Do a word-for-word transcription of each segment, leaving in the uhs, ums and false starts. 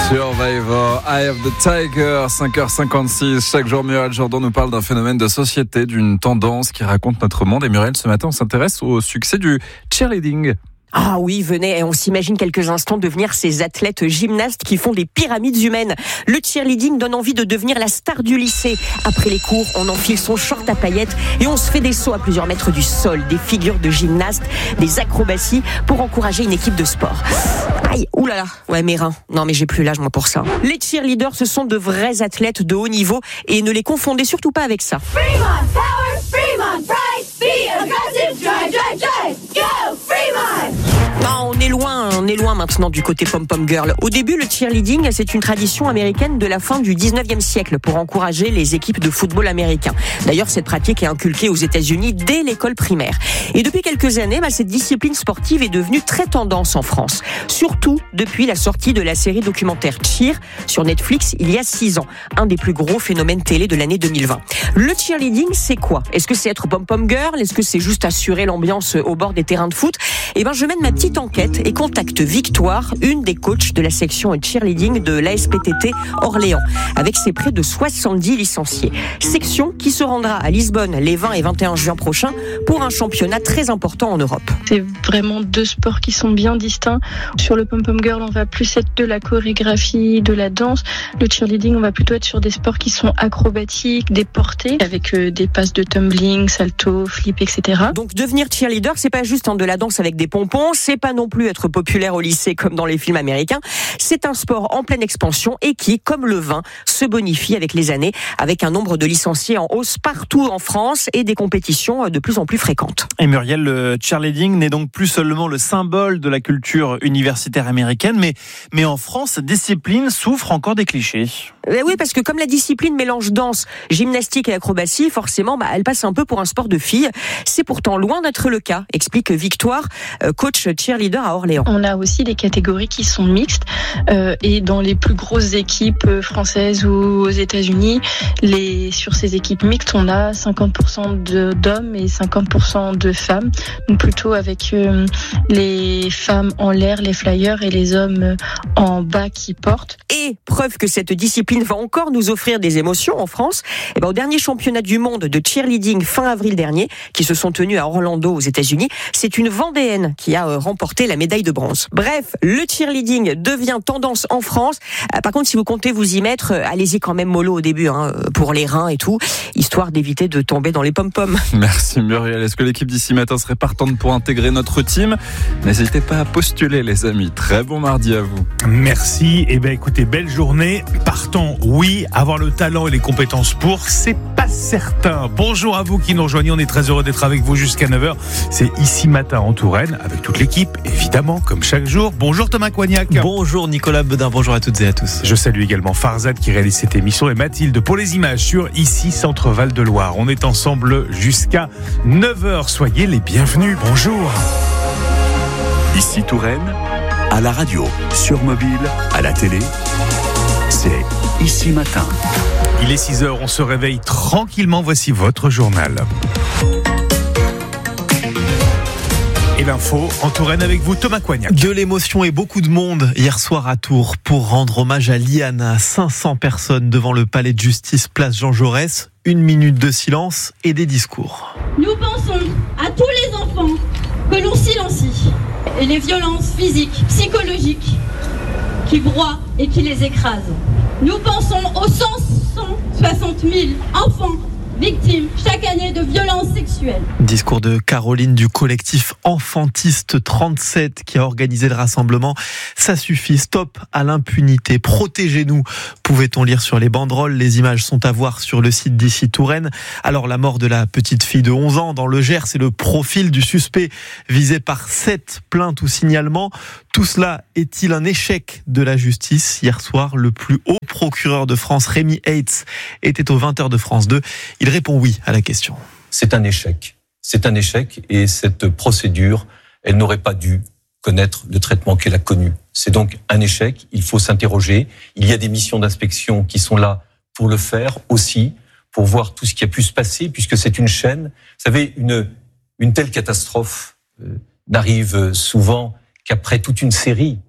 Survivor, Eye of the Tiger, cinq heures cinquante-six. Chaque jour, Muriel Jourdan nous parle d'un phénomène de société, d'une tendance qui raconte notre monde. Et Muriel, ce matin, on s'intéresse au succès du cheerleading. Ah oui, venez, on s'imagine quelques instants devenir ces athlètes gymnastes qui font des pyramides humaines. Le cheerleading donne envie de devenir la star du lycée. Après les cours, on enfile son short à paillettes et on se fait des sauts à plusieurs mètres du sol, des figures de gymnastes, des acrobaties pour encourager une équipe de sport. Aïe, oulala, ouais mes reins. Non mais j'ai plus l'âge moi pour ça. Les cheerleaders, ce sont de vrais athlètes de haut niveau et ne les confondez surtout pas avec ça. Fremont, power, Fremont, pride, be aggressive, drive, drive, drive, go, Fremont! Non, on est loin, on est loin maintenant du côté pom-pom girl. Au début, le cheerleading, c'est une tradition américaine de la fin du dix-neuvième siècle pour encourager les équipes de football américains. D'ailleurs, cette pratique est inculquée aux États-Unis dès l'école primaire. Et depuis quelques années, bah, cette discipline sportive est devenue très tendance en France. Surtout depuis la sortie de la série documentaire Cheer sur Netflix il y a six ans. Un des plus gros phénomènes télé de l'année deux mille vingt. Le cheerleading, c'est quoi? Est-ce que c'est être pom-pom girl? Est-ce que c'est juste assurer l'ambiance au bord des terrains de foot? Eh ben, je mène ma petite enquête et contacte Victoire, une des coachs de la section cheerleading de l'A S P T T Orléans, avec ses près de soixante-dix licenciés. Section qui se rendra à Lisbonne les vingt et vingt et un juin prochains pour un championnat très important en Europe. C'est vraiment deux sports qui sont bien distincts. Sur le pom-pom girl, on va plus être de la chorégraphie, de la danse. Le cheerleading, on va plutôt être sur des sports qui sont acrobatiques, des portées, avec euh, des passes de tumbling, salto, flip, et cetera. Donc devenir cheerleader, c'est pas juste hein, de la danse avec des pompons, c'est pas non plus être populaire au lycée comme dans les films américains. C'est un sport en pleine expansion et qui, comme le vin, se bonifie avec les années, avec un nombre de licenciés en hausse partout en France et des compétitions de plus en plus fréquentes. Et Muriel, le cheerleading n'est donc plus seulement le symbole de la culture universitaire américaine, mais, mais en France, cette discipline souffre encore des clichés. Eh oui, parce que comme la discipline mélange danse, gymnastique et acrobatie, forcément, bah, elle passe un peu pour un sport de filles. C'est pourtant loin d'être le cas, explique Victoire, coach cheerleader à Orléans. On a aussi des catégories qui sont mixtes euh, et dans les plus grosses équipes françaises ou aux États-Unis, les, sur ces équipes mixtes, on a cinquante pour cent de, d'hommes et cinquante pour cent de femmes, donc plutôt avec euh, les femmes en l'air, les flyers, et les hommes en bas qui portent. Et preuve que cette discipline va encore nous offrir des émotions en France, et ben, au dernier championnat du monde de cheerleading fin avril dernier, qui se sont tenus à Orlando aux États-Unis, c'est une Vendéenne qui a remporté la médaille de bronze. Bref, le cheerleading devient tendance en France. Par contre, si vous comptez vous y mettre, allez-y quand même mollo au début, hein, pour les reins et tout, histoire d'éviter de tomber dans les pom-poms. Merci Muriel. Est-ce que l'équipe d'ici matin serait partante pour intégrer notre team? N'hésitez pas à postuler les amis. Très bon mardi à vous. Merci. Eh bien écoutez, belle journée. Partons, oui. Avoir le talent et les compétences pour, c'est pas certain. Bonjour à vous qui nous rejoignez. On est très heureux d'être avec vous jusqu'à neuf heures. C'est Ici Matin en Touraine, avec toute l'équipe, évidemment, comme chaque jour. Bonjour Thomas Coignac. Bonjour Nicolas Bedin, bonjour à toutes et à tous. Je salue également Farzad qui réalise cette émission et Mathilde pour les images sur Ici Centre Val de Loire. On est ensemble jusqu'à neuf heures. Soyez les bienvenus. Bonjour. Ici Touraine, à la radio, sur mobile, à la télé, c'est Ici Matin. Il est six heures, on se réveille tranquillement. Voici votre journal. Et l'info en Touraine avec vous, Thomas Coignac. De l'émotion et beaucoup de monde hier soir à Tours pour rendre hommage à Liana. cinq cents personnes devant le palais de justice, place Jean Jaurès. Une minute de silence et des discours. Nous pensons à tous les enfants que l'on silencie et les violences physiques, psychologiques qui broient et qui les écrasent. Nous pensons aux cent soixante mille enfants victimes chaque année de violences sexuelles. Discours de Caroline du collectif Enfantiste trente-sept qui a organisé le rassemblement. Ça suffit, stop à l'impunité, protégez-nous, pouvait-on lire sur les banderoles. Les images sont à voir sur le site d'Ici Touraine. Alors la mort de la petite fille de onze ans dans le Gers, c'est le profil du suspect visé par sept plaintes ou signalements. Tout cela est-il un échec de la justice? Hier soir, le plus haut procureur de France, Rémi Heitz, était aux vingt heures de France deux. Il répond oui à la question. C'est un échec. C'est un échec et cette procédure, elle n'aurait pas dû connaître le traitement qu'elle a connu. C'est donc un échec. Il faut s'interroger. Il y a des missions d'inspection qui sont là pour le faire aussi, pour voir tout ce qui a pu se passer, puisque c'est une chaîne. Vous savez, une, une telle catastrophe euh, n'arrive souvent qu'après toute une série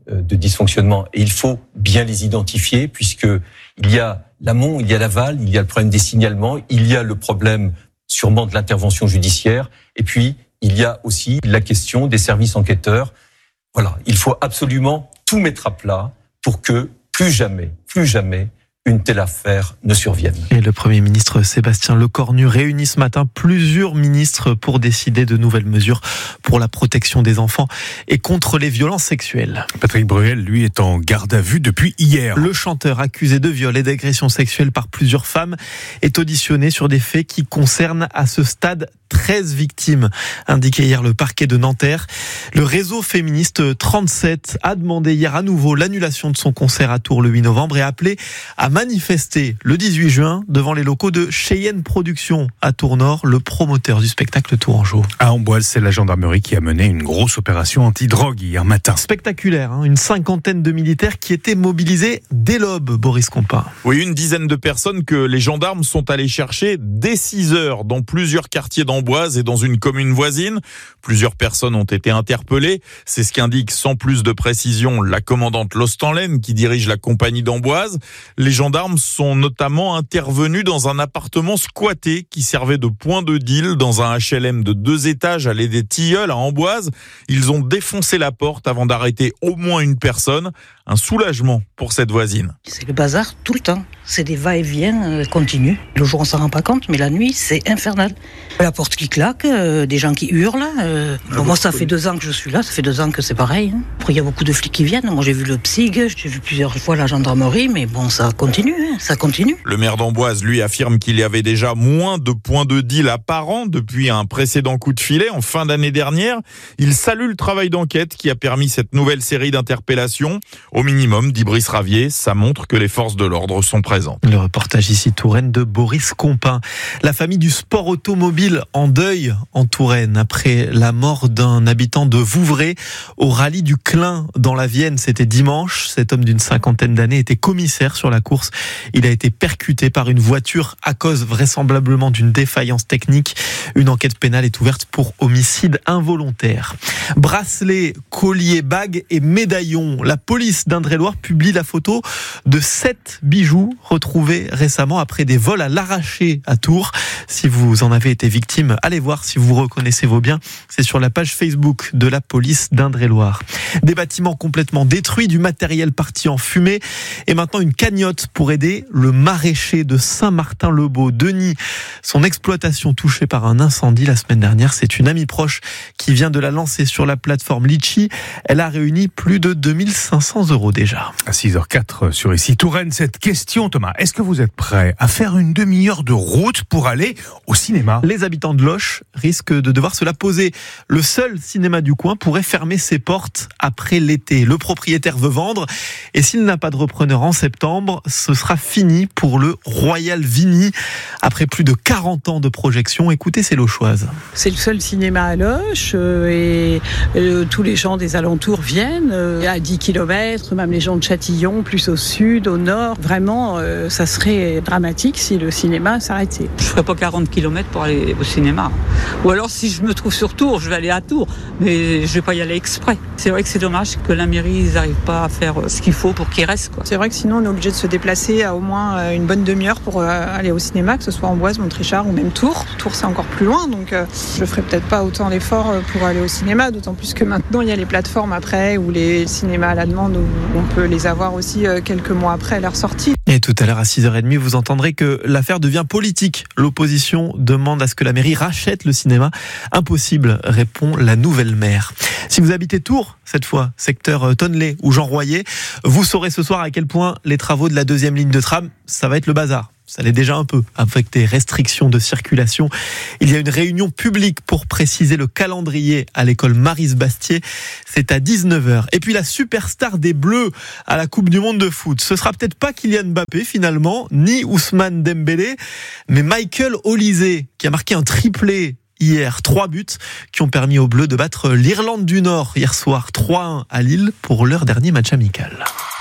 de dysfonctionnement et il faut bien les identifier puisque il y a l'amont, il y a l'aval, il y a le problème des signalements, il y a le problème sûrement de l'intervention judiciaire et puis il y a aussi la question des services enquêteurs. Voilà, il faut absolument tout mettre à plat pour que plus jamais, plus jamais une telle affaire ne survienne. Et le Premier ministre Sébastien Lecornu réunit ce matin plusieurs ministres pour décider de nouvelles mesures pour la protection des enfants et contre les violences sexuelles. Patrick Bruel, lui, est en garde à vue depuis hier. Le chanteur accusé de viol et d'agression sexuelle par plusieurs femmes est auditionné sur des faits qui concernent à ce stade treize victimes, indiqué hier le parquet de Nanterre. Le réseau féministe trente-sept a demandé hier à nouveau l'annulation de son concert à Tours le huit novembre et a appelé à manifester le dix-huit juin devant les locaux de Cheyenne Productions à Tours-Nord, le promoteur du spectacle tourangeau. À Amboise, c'est la gendarmerie qui a mené une grosse opération anti-drogue hier matin. Spectaculaire, hein, une cinquantaine de militaires qui étaient mobilisés dès l'aube, Boris Compin. Oui, une dizaine de personnes que les gendarmes sont allés chercher dès six heures dans plusieurs quartiers d'Amboise et dans une commune voisine. Plusieurs personnes ont été interpellées. C'est ce qu'indique sans plus de précision la commandante Lostanlen qui dirige la compagnie d'Amboise. Les gendarmes sont notamment intervenus dans un appartement squatté qui servait de point de deal dans un H L M de deux étages allée des Tilleuls à Amboise. Ils ont défoncé la porte avant d'arrêter au moins une personne. Un soulagement pour cette voisine. C'est le bazar tout le temps. C'est des va-et-vient euh, continus. Le jour, on s'en rend pas compte, mais la nuit, c'est infernal. La porte qui claque, euh, des gens qui hurlent. Euh. Bon, moi, ça fait deux ans que je suis là. Ça fait deux ans que c'est pareil. Hein. Après, il y a beaucoup de flics qui viennent. Moi, j'ai vu le P S I G, j'ai vu plusieurs fois la gendarmerie, mais bon, ça continue. Hein. Ça continue. Le maire d'Amboise, lui, affirme qu'il y avait déjà moins de points de deal apparents depuis un précédent coup de filet en fin d'année dernière. Il salue le travail d'enquête qui a permis cette nouvelle série d'interpellations. Au minimum, dit Brice Ravier, ça montre que les forces de l'ordre sont présentes. Le reportage ici Touraine de Boris Compin. La famille du sport automobile en deuil en Touraine après la mort d'un habitant de Vouvray au rallye du Clin dans la Vienne. C'était dimanche. Cet homme d'une cinquantaine d'années était commissaire sur la course. Il a été percuté par une voiture à cause vraisemblablement d'une défaillance technique. Une enquête pénale est ouverte pour homicide involontaire. Bracelets, colliers, bagues et médaillons. La police d'Indre-et-Loire publie la photo de sept bijoux retrouvés récemment après des vols à l'arraché à Tours. Si vous en avez été victime, allez voir si vous reconnaissez vos biens. C'est sur la page Facebook de la police d'Indre-et-Loire. Des bâtiments complètement détruits, du matériel parti en fumée et maintenant une cagnotte pour aider le maraîcher de Saint-Martin-le-Beau, Denis. Son exploitation touchée par un incendie la semaine dernière, c'est une amie proche qui vient de la lancer sur la plateforme Litchi. Elle a réuni plus de deux mille cinq cents euros déjà. À six heures quatre sur ici Touraine, cette question, Thomas, est-ce que vous êtes prêt à faire une demi-heure de route pour aller au cinéma ? Les habitants de Loches risquent de devoir se la poser. Le seul cinéma du coin pourrait fermer ses portes après l'été. Le propriétaire veut vendre et s'il n'a pas de repreneur en septembre, ce sera fini pour le Royal Vigny. Après plus de quarante ans de projection, écoutez ces Lochoises. C'est le seul cinéma à Loches euh, et euh, tous les gens des alentours viennent euh, à dix kilomètres, même les gens de Châtillon, plus au sud, au nord. Vraiment, euh, ça serait dramatique si le cinéma s'arrêtait. Je ne ferais pas quarante kilomètres pour aller au cinéma. Ou alors, si je me trouve sur Tours, je vais aller à Tours. Mais je ne vais pas y aller exprès. C'est vrai que c'est dommage que la mairie n'arrive pas à faire ce qu'il faut pour qu'il reste, quoi. C'est vrai que sinon, on est obligé de se déplacer à au moins une bonne demi-heure pour aller au cinéma, que ce soit Amboise, Montrichard ou même Tours. Tours, c'est encore plus loin, donc euh, je ne ferai peut-être pas autant d'efforts pour aller au cinéma, d'autant plus que maintenant, il y a les plateformes après, ou les cinémas à la demande, où on peut les avoir aussi quelques mois après leur sortie. Et tout à l'heure à six heures trente, vous entendrez que l'affaire devient politique. L'opposition demande à ce que la mairie rachète le cinéma. Impossible, répond la nouvelle maire. Si vous habitez Tours, cette fois, secteur Tonnelet ou Jean Royer, vous saurez ce soir à quel point les travaux de la deuxième ligne de tram, ça va être le bazar. Ça l'est déjà un peu, avec des restrictions de circulation. Il y a une réunion publique pour préciser le calendrier à l'école Maryse Bastier. C'est à dix-neuf heures. Et puis la superstar des Bleus à la Coupe du Monde de foot. Ce sera peut-être pas Kylian Mbappé finalement, ni Ousmane Dembélé, mais Michael Olise, qui a marqué un triplé hier. Trois buts qui ont permis aux Bleus de battre l'Irlande du Nord hier soir trois un à Lille pour leur dernier match amical.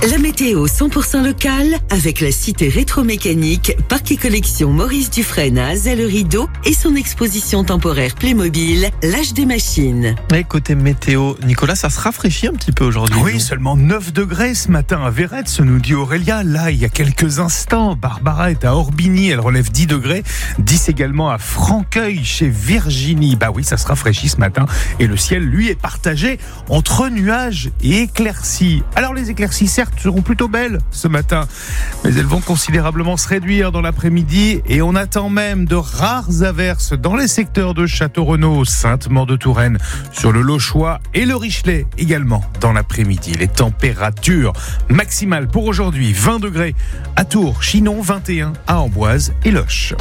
La météo cent pour cent locale avec la cité rétro-mécanique, parc et collection Maurice Dufresne à Azay-le-Rideau et son exposition temporaire Playmobil, l'âge des machines. Et côté météo, Nicolas, ça se rafraîchit un petit peu aujourd'hui. Oui, seulement neuf degrés ce matin à Véretz, nous dit Aurélia. Là, il y a quelques instants, Barbara est à Orbigny, elle relève dix degrés. dix également à Franqueuil, chez Virginie. Bah oui, ça se rafraîchit ce matin et le ciel, lui, est partagé entre nuages et éclaircies. Alors les éclaircies, certes, seront plutôt belles ce matin, mais elles vont considérablement se réduire dans l'après-midi et on attend même de rares averses dans les secteurs de Château-Renaud, Sainte-Maure-de-Touraine, sur le Lochois et le Richelet également dans l'après-midi. Les températures maximales pour aujourd'hui, vingt degrés à Tours, Chinon, vingt et un à Amboise et Loches.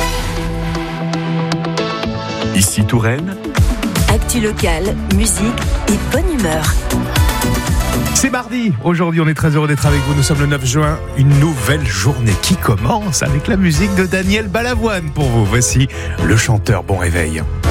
Ici Touraine. Actu locale, musique et bonne humeur. C'est mardi, aujourd'hui on est très heureux d'être avec vous, nous sommes le neuf juin, une nouvelle journée qui commence avec la musique de Daniel Balavoine pour vous. Voici le chanteur, bon réveil.